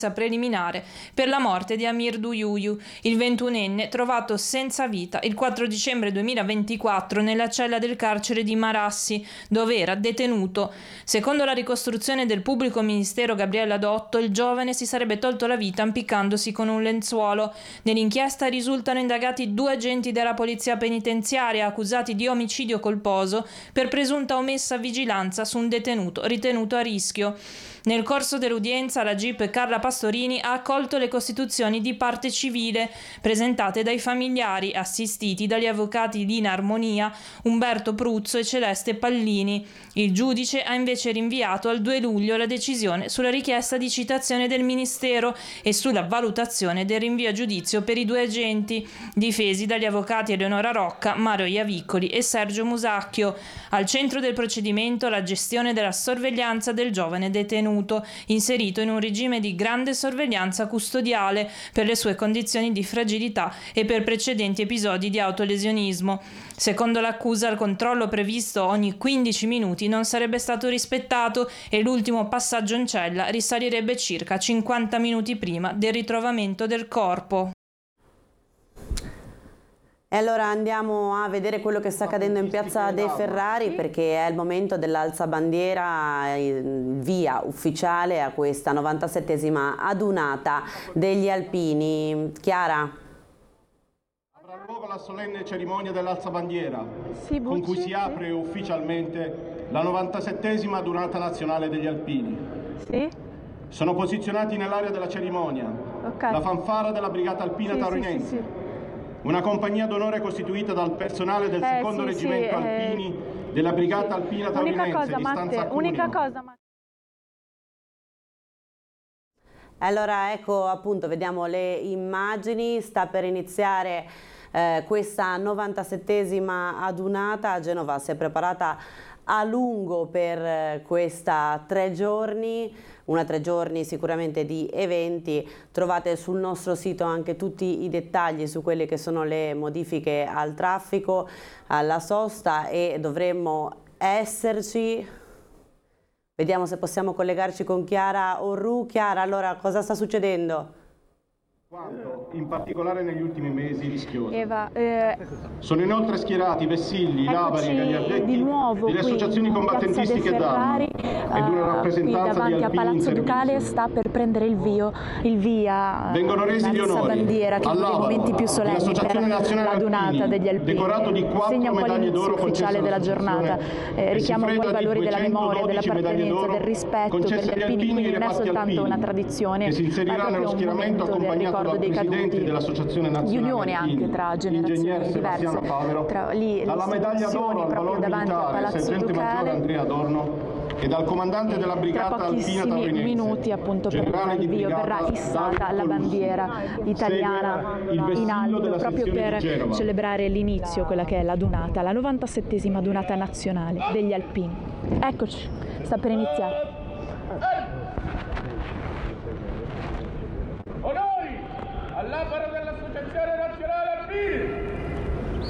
preliminare per la morte di Amir Duyuyu, il 21enne trovato senza vita il 4 dicembre 2024 nella cella del carcere di Marassi, dove era detenuto. Secondo la ricostruzione del pubblico ministero Gabriella Dotto, il giovane si sarebbe tolto la vita impiccandosi con un lenzuolo. Nell'inchiesta risultano indagati 2 agenti della polizia penitenziaria accusati di omicidio colposo per presunta omessa vigilanza su un detenuto ritenuto a rischio. Nel corso dell'udienza la GIP Carla Pastorini ha accolto le costituzioni di parte civile presentate dai familiari, assistiti dagli avvocati Lina Armonia, Umberto Pruzzo e Celeste Pallini. Il giudice ha invece rinviato al 2 luglio la decisione sulla richiesta di citazione del Ministero e sulla valutazione del rinvio a giudizio per i 2 agenti, difesi dagli avvocati Eleonora Rocca, Mario Iavicoli e Sergio Musacchio. Al centro del procedimento la gestione della sorveglianza del giovane detenuto, inserito in un regime di grande sorveglianza custodiale per le sue condizioni di fragilità e per precedenti episodi di autolesionismo. Secondo l'accusa, il controllo previsto ogni 15 minuti non sarebbe stato rispettato e l'ultimo passaggio in cella risalirebbe circa 50 minuti prima del ritrovamento del corpo. E allora andiamo a vedere quello che sta accadendo in piazza De Ferrari, perché è il momento dell'alzabandiera, il via ufficiale a questa 97esima adunata degli alpini. Chiara? Avrà luogo la solenne cerimonia dell'alzabandiera, con cui si apre ufficialmente la 97esima adunata nazionale degli alpini. Sì. Sono posizionati nell'area della cerimonia la fanfara della Brigata Alpina Taurinense. Sì. Una compagnia d'onore costituita dal personale del secondo reggimento alpini della Brigata Alpina Taurinense di Stanza Cuneo. Allora ecco appunto, vediamo le immagini, sta per iniziare questa 97esima adunata. Genova si è preparata a lungo per questa 3 giorni, una 3 giorni sicuramente di eventi. Trovate sul nostro sito anche tutti i dettagli su quelle che sono le modifiche al traffico, alla sosta, e dovremmo esserci. Vediamo se possiamo collegarci con Chiara Orru. Chiara, allora cosa sta succedendo? Quanto, in particolare negli ultimi mesi, rischioso. Eva, sono inoltre schierati vessilli, lavari e gagliardetti delle associazioni combattentistiche d'arma ed una rappresentanza di alpini. Qui davanti a Palazzo Ducale sta per prendere il via. Vengono resi gli onori momenti più solenni per l'adunata degli alpini. Decorato di 4 medaglie d'oro ufficiale della giornata. Richiama un po' i valori della memoria, dell'appartenenza, del rispetto per gli alpini, quindi non è soltanto una tradizione, che si inserirà nello schieramento accompagnato dal presidente dell'Associazione Nazionale di unione anche tra generazioni diverse, dalla medaglia d'oro al valor militare sergente maggiore Andrea Adorno e dal comandante della Brigata Alpina Taurinense. Minuti appunto per il via verrà fissata la bandiera italiana in alto, proprio per celebrare l'inizio, quella che è l'adunata, la 97esima adunata nazionale degli alpini. Eccoci, sta per iniziare. Onori all'opera dell'Associazione Nazionale Alpini!